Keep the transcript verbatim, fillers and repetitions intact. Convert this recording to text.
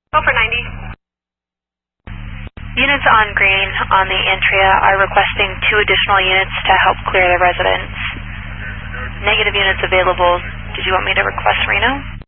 Go for ninety. Units on green on the Antria are requesting two additional units to help clear the residents. Negative units available. Did you want me to request Reno?